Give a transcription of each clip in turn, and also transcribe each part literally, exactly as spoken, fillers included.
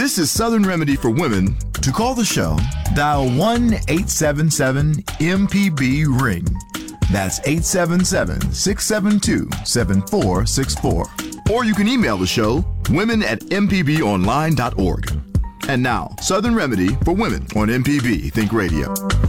This is Southern Remedy for Women. To call the show, dial one eight seven seven M P B ring. That's eight seven seven, six seven two, seven four six four. Or you can email the show, women at m p b online dot org. And now, Southern Remedy for Women on M P B Think Radio.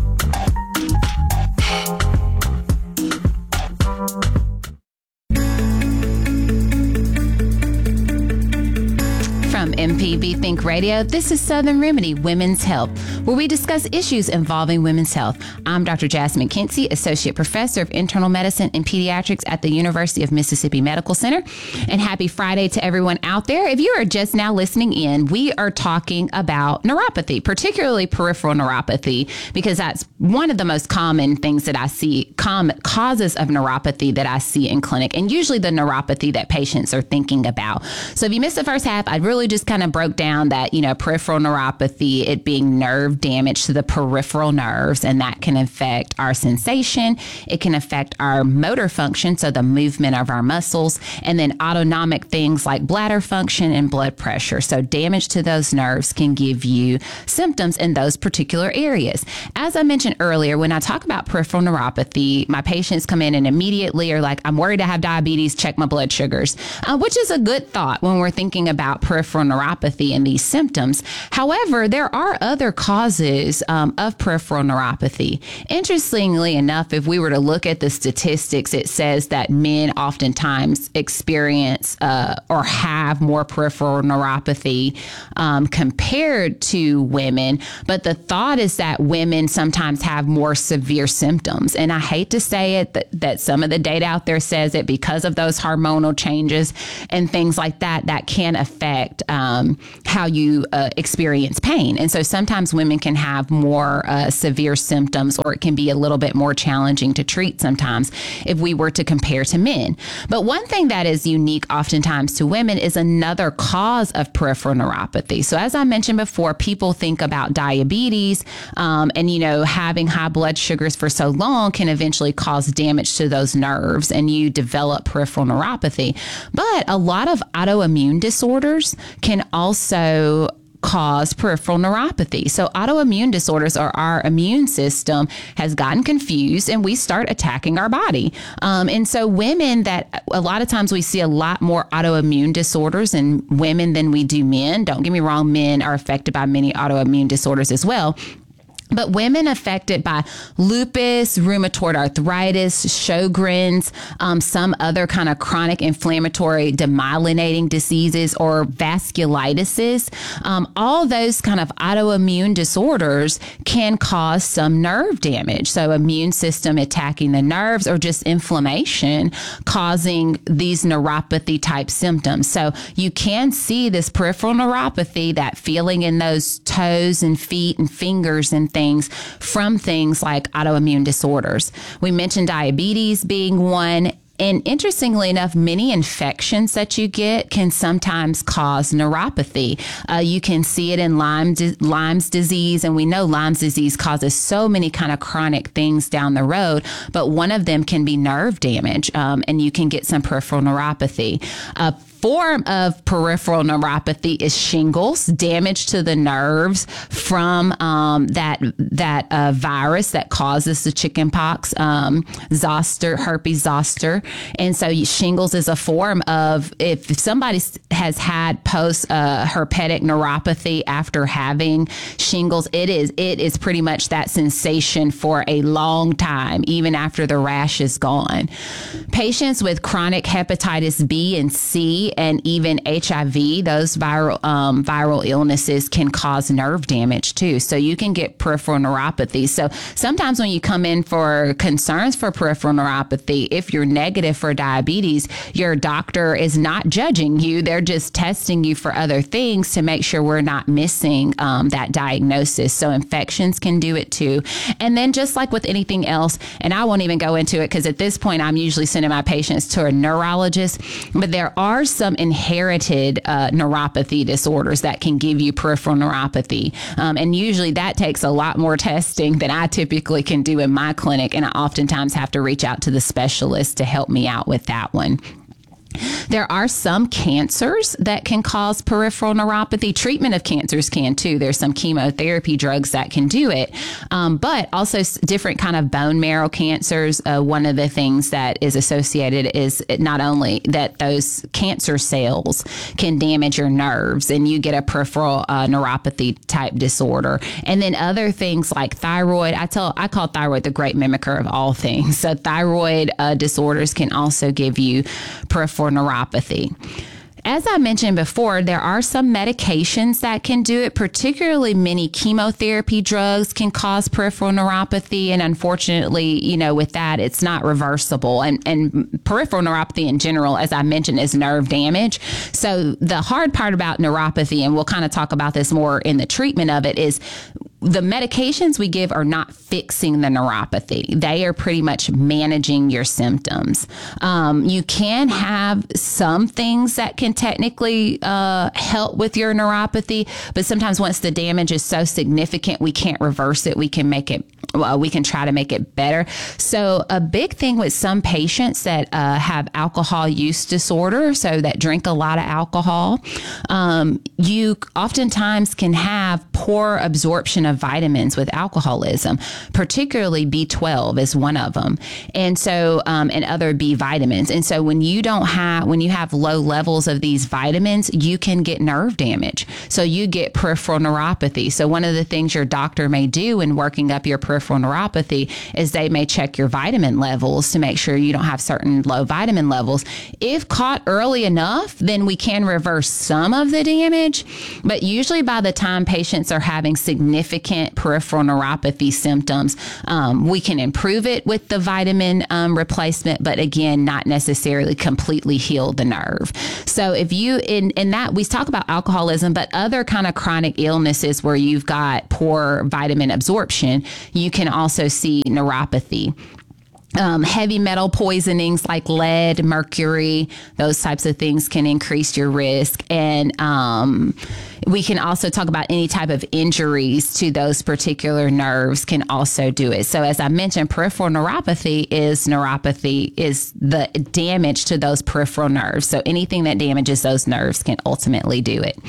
From M P B Think Radio, this is Southern Remedy Women's Health, where we discuss issues involving women's health. I'm Doctor Jasmine Kinsey, Associate Professor of Internal Medicine and Pediatrics at the University of Mississippi Medical Center. And happy Friday to everyone out there. If you are just now listening in, we are talking about neuropathy, particularly peripheral neuropathy, because that's one of the most common things that I see, common causes of neuropathy that I see in clinic, and usually the neuropathy that patients are thinking about. So if you missed the first half, I'd really just kind of broke down that, you know, peripheral neuropathy, it being nerve damage to the peripheral nerves, and that can affect our sensation. It can affect our motor function, so the movement of our muscles, and then autonomic things like bladder function and blood pressure. So damage to those nerves can give you symptoms in those particular areas. As I mentioned earlier, when I talk about peripheral neuropathy, my patients come in and immediately are like, I'm worried I have diabetes, check my blood sugars, uh, which is a good thought when we're thinking about peripheral neuropathy and these symptoms. However, there are other causes um, of peripheral neuropathy. Interestingly enough, if we were to look at the statistics, it says that men oftentimes experience uh, or have more peripheral neuropathy um, compared to women. But the thought is that women sometimes have more severe symptoms. And I hate to say it, that, that some of the data out there says that because of those hormonal changes and things like that, that can affect Um, how you uh, experience pain. And so sometimes women can have more uh, severe symptoms, or it can be a little bit more challenging to treat sometimes if we were to compare to men. But one thing that is unique oftentimes to women is another cause of peripheral neuropathy. So as I mentioned before, people think about diabetes um, and, you know, having high blood sugars for so long can eventually cause damage to those nerves and you develop peripheral neuropathy. But a lot of autoimmune disorders can also cause peripheral neuropathy. So autoimmune disorders, or our immune system has gotten confused and we start attacking our body. Um, and so women that a lot of times we see a lot more autoimmune disorders in women than we do men. Don't get me wrong, men are affected by many autoimmune disorders as well. But women affected by lupus, rheumatoid arthritis, Sjogren's, um, some other kind of chronic inflammatory demyelinating diseases or vasculitises, um, all those kind of autoimmune disorders can cause some nerve damage. So immune system attacking the nerves, or just inflammation causing these neuropathy type symptoms. So you can see this peripheral neuropathy, that feeling in those toes and feet and fingers and things from things like autoimmune disorders. We mentioned diabetes being one. And interestingly enough, many infections that you get can sometimes cause neuropathy. Uh, you can see it in Lyme, Lyme's disease, and we know Lyme's disease causes so many kind of chronic things down the road, but one of them can be nerve damage, um, and you can get some peripheral neuropathy. Uh, form of peripheral neuropathy is shingles, damage to the nerves from um, that that uh, virus that causes the chickenpox, um, zoster, herpes zoster. And so shingles is a form of, if somebody has had post uh, herpetic neuropathy after having shingles, it is it is pretty much that sensation for a long time, even after the rash is gone. Patients with chronic hepatitis B and C and even H I V, those viral um, viral illnesses can cause nerve damage too. So you can get peripheral neuropathy. So sometimes when you come in for concerns for peripheral neuropathy, if you're negative for diabetes, your doctor is not judging you. They're just testing you for other things to make sure we're not missing um, that diagnosis. So infections can do it too. And then just like with anything else, and I won't even go into it because at this point I'm usually sending my patients to a neurologist, but there are some inherited uh, neuropathy disorders that can give you peripheral neuropathy. Um, and usually that takes a lot more testing than I typically can do in my clinic. And I oftentimes have to reach out to the specialist to help me out with that one. There are some cancers that can cause peripheral neuropathy. Treatment of cancers can too. There's some chemotherapy drugs that can do it, um, but also s- different kind of bone marrow cancers. Uh, one of the things that is associated is not only that those cancer cells can damage your nerves and you get a peripheral uh, neuropathy type disorder, and then other things like thyroid. I tell I call thyroid the great mimicker of all things. So thyroid uh, disorders can also give you peripheral neuropathy. As I mentioned before, there are some medications that can do it, particularly many chemotherapy drugs can cause peripheral neuropathy. And unfortunately, you know, with that, it's not reversible. And, and peripheral neuropathy in general, as I mentioned, is nerve damage. So the hard part about neuropathy, and we'll kind of talk about this more in the treatment of it, is the medications we give are not fixing the neuropathy. They are pretty much managing your symptoms. Um, you can have some things that can technically uh, help with your neuropathy, but sometimes once the damage is so significant, we can't reverse it. We can make it, well, we can try to make it better. So a big thing with some patients that uh, have alcohol use disorder, so that drink a lot of alcohol, um, you oftentimes can have poor absorption of vitamins with alcoholism, particularly B twelve is one of them. And so, um, and other B vitamins. And so when you don't have, when you have low levels of these vitamins, you can get nerve damage. So you get peripheral neuropathy. So one of the things your doctor may do in working up your peripheral neuropathy is they may check your vitamin levels to make sure you don't have certain low vitamin levels. If caught early enough, then we can reverse some of the damage. But usually by the time patients are having significant peripheral neuropathy symptoms, um, we can improve it with the vitamin um, replacement, but again, not necessarily completely heal the nerve. So if you, in, in that, we talk about alcoholism, but other kind of chronic illnesses where you've got poor vitamin absorption, you can also see neuropathy. Um, heavy metal poisonings like lead, mercury, those types of things can increase your risk. And um, we can also talk about any type of injuries to those particular nerves can also do it. So as I mentioned, peripheral neuropathy is neuropathy is the damage to those peripheral nerves. So anything that damages those nerves can ultimately do it.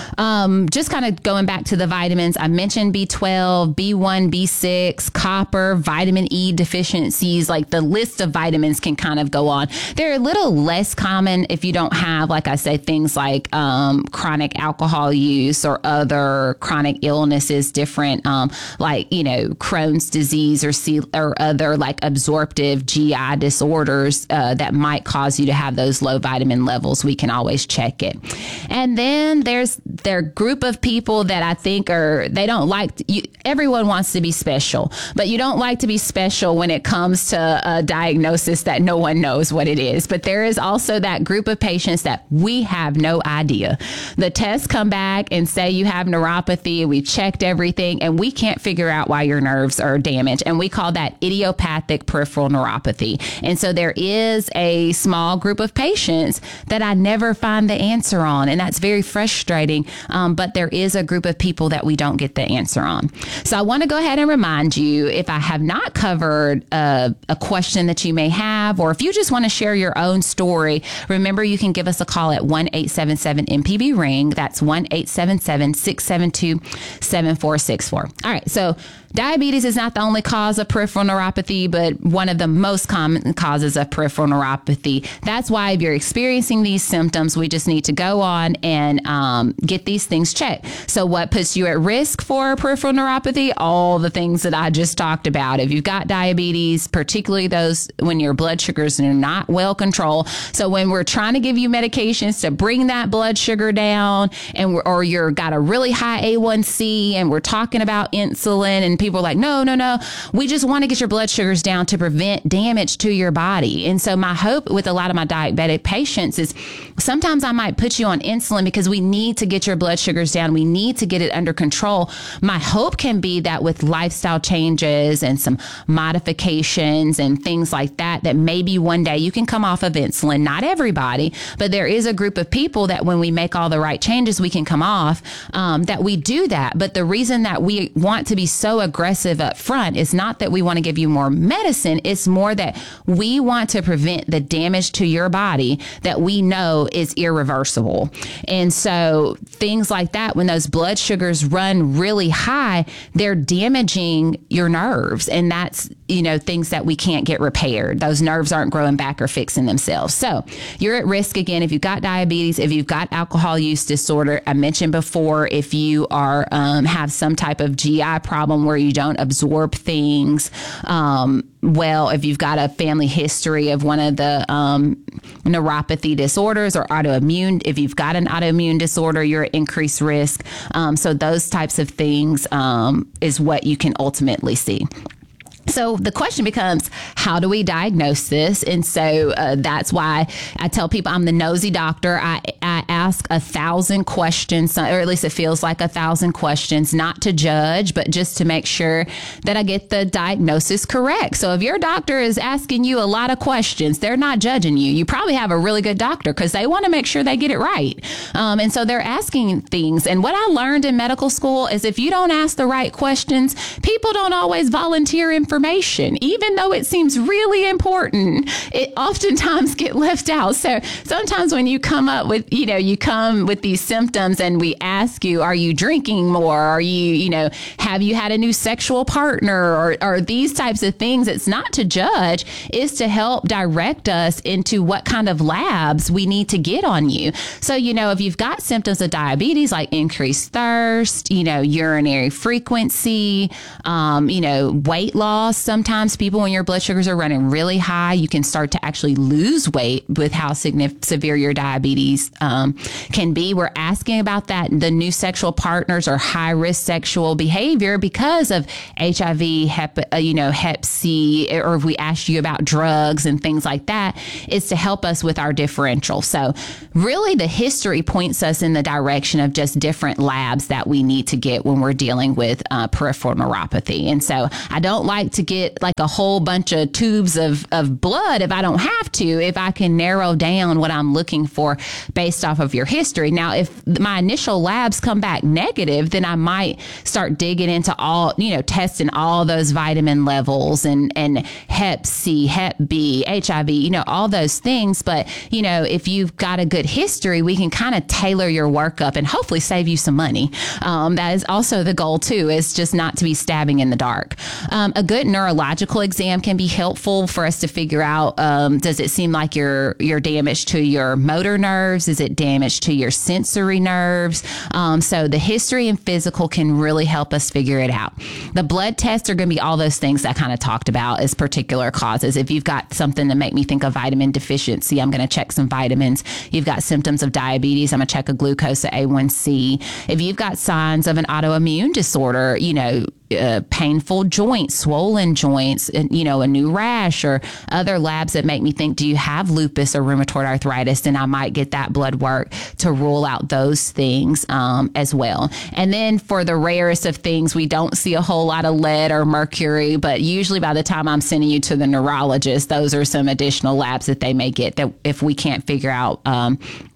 Um, just kind of going back to the vitamins, I mentioned B twelve, B one, B six, copper, vitamin E deficiencies. Like the list of vitamins can kind of go on. They're a little less common if you don't have, like I say, things like um, chronic alcohol use or other chronic illnesses, different um, like, you know, Crohn's disease or C- or other like absorptive G I disorders uh, that might cause you to have those low vitamin levels. We can always check it. And then there's their group of people that I think are, they don't like, to, you, everyone wants to be special, but you don't like to be special when it comes to a diagnosis that no one knows what it is. But there is also that group of patients that we have no idea. The tests come back and say you have neuropathy. We checked everything and we can't figure out why your nerves are damaged. And we call that idiopathic peripheral neuropathy. And so there is a small group of patients that I never find the answer on. And that's very frustrating. Um, but there is a group of people that we don't get the answer on. So I want to go ahead and remind you, if I have not covered uh, a question that you may have, or if you just want to share your own story, remember you can give us a call at one eight seven seven M P B ring. That's one eight seven seven, six seven two, seven four six four. All right. So diabetes is not the only cause of peripheral neuropathy, but one of the most common causes of peripheral neuropathy. That's why if you're experiencing these symptoms, we just need to go on and um, get these things checked. So what puts you at risk for peripheral neuropathy? All the things that I just talked about. If you've got diabetes, particularly those when your blood sugars are not well controlled. So when we're trying to give you medications to bring that blood sugar down, and or you're got a really high A one C, and we're talking about insulin, and people are like, no, no, no, we just want to get your blood sugars down to prevent damage to your body. And so my hope with a lot of my diabetic patients is sometimes I might put you on insulin because we need to get your your blood sugars down. We need to get it under control. My hope can be that with lifestyle changes and some modifications and things like that, that maybe one day you can come off of insulin. Not everybody, but there is a group of people that when we make all the right changes, we can come off, um, that we do that. But the reason that we want to be so aggressive up front is not that we want to give you more medicine. It's more that we want to prevent the damage to your body that we know is irreversible. And so things like that, when those blood sugars run really high, they're damaging your nerves. And that's, you know, things that we can't get repaired. Those nerves aren't growing back or fixing themselves. So you're at risk again if you've got diabetes, if you've got alcohol use disorder. I mentioned before, if you are um, have some type of G I problem where you don't absorb things um, well, if you've got a family history of one of the um, neuropathy disorders or autoimmune, if you've got an autoimmune disorder, you're at increased risk. Um, so those types of things um, is what you can ultimately see. So the question becomes, how do we diagnose this? And so uh, that's why I tell people I'm the nosy doctor. I, I ask a thousand questions, or at least it feels like a thousand questions, not to judge, but just to make sure that I get the diagnosis correct. So if your doctor is asking you a lot of questions, they're not judging you. You probably have a really good doctor because they want to make sure they get it right. Um, and so they're asking things. And what I learned in medical school is if you don't ask the right questions, people don't always volunteer information. Information, even though it seems really important, it oftentimes get left out. So sometimes when you come up with, you know, you come with these symptoms and we ask you, are you drinking more? Are you, you know, have you had a new sexual partner or, or these types of things? It's not to judge, it's to help direct us into what kind of labs we need to get on you. So, you know, if you've got symptoms of diabetes, like increased thirst, you know, urinary frequency, um, you know, weight loss. Sometimes people, when your blood sugars are running really high, you can start to actually lose weight with how significant, severe your diabetes um, can be. We're asking about that, the new sexual partners or high risk sexual behavior because of H I V, hep, uh, you know, hep C, or if we ask you about drugs and things like that, is to help us with our differential. So really the history points us in the direction of just different labs that we need to get when we're dealing with uh, peripheral neuropathy. And so I don't like to get like a whole bunch of tubes of, of blood if I don't have to, if I can narrow down what I'm looking for based off of your history. Now, if my initial labs come back negative, then I might start digging into all, you know, testing all those vitamin levels and, and hep C, hep B, H I V, you know, all those things. But, you know, if you've got a good history, we can kind of tailor your workup and hopefully save you some money. Um, that is also the goal too, is just not to be stabbing in the dark. Um, a good neurological exam can be helpful for us to figure out, um, does it seem like you're, you're damaged to your motor nerves? Is it damaged to your sensory nerves? Um, so the history and physical can really help us figure it out. The blood tests are going to be all those things that I kind of talked about as particular causes. If you've got something to make me think of vitamin deficiency, I'm going to check some vitamins. You've got symptoms of diabetes, I'm going to check a glucose, A one C. If you've got signs of an autoimmune disorder, you know, Uh, painful joints, swollen joints, and, you know, a new rash or other labs that make me think, do you have lupus or rheumatoid arthritis? And I might get that blood work to rule out those things um, as well. And then for the rarest of things, we don't see a whole lot of lead or mercury, but usually by the time I'm sending you to the neurologist, those are some additional labs that they may get that if we can't figure out um,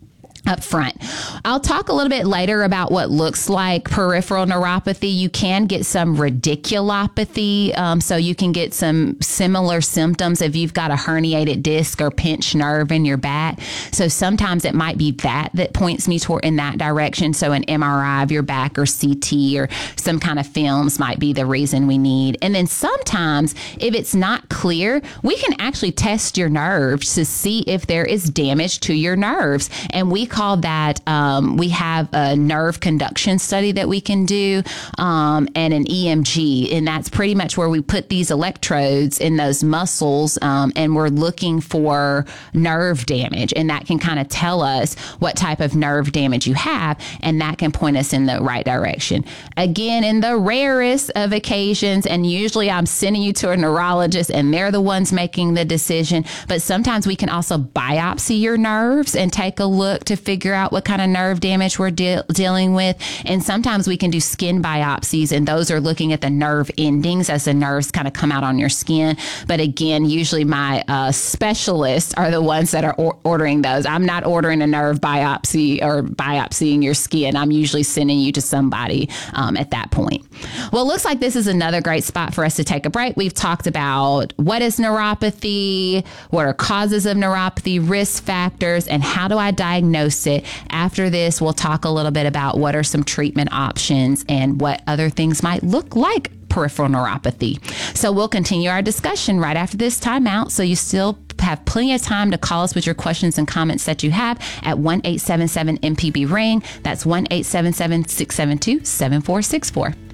up front. I'll talk a little bit later about what looks like peripheral neuropathy. You can get some radiculopathy. Um, so you can get some similar symptoms if you've got a herniated disc or pinched nerve in your back. So sometimes it might be that that points me toward in that direction. So an M R I of your back or C T or some kind of films might be the reason we need. And then sometimes if it's not clear, we can actually test your nerves to see if there is damage to your nerves. And we call that, um, we have a nerve conduction study that we can do um, and an E M G. And that's pretty much where we put these electrodes in those muscles um, and we're looking for nerve damage. And that can kind of tell us what type of nerve damage you have. And that can point us in the right direction. Again, in the rarest of occasions, and usually I'm sending you to a neurologist and they're the ones making the decision. But sometimes we can also biopsy your nerves and take a look to to figure out what kind of nerve damage we're de- dealing with. And sometimes we can do skin biopsies, and those are looking at the nerve endings as the nerves kind of come out on your skin. But again, usually my uh, specialists are the ones that are or- ordering those. I'm not ordering a nerve biopsy or biopsying your skin. I'm usually sending you to somebody um, at that point. Well, it looks like this is another great spot for us to take a break. We've talked about what is neuropathy, what are causes of neuropathy, risk factors, and how do I diagnose it. After this, we'll talk a little bit about what are some treatment options and what other things might look like peripheral neuropathy. So we'll continue our discussion right after this timeout. So you still have plenty of time to call us with your questions and comments that you have at one eight seven seven M P B ring. That's one eight seven seven, six seven two, seven four six four.